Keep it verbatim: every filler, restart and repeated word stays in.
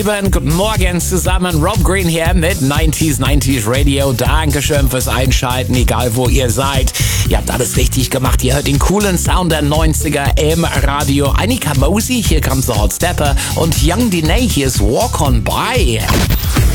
Guten Morgen zusammen, Rob Green hier mit neunziger neunzig Radio. Dankeschön fürs Einschalten, egal wo ihr seid. Ihr habt alles richtig gemacht. Ihr hört den coolen Sound der neunziger im Radio. Annika Mosey, hier kommt The Hot Stepper und Young Diney, hier ist Walk On By.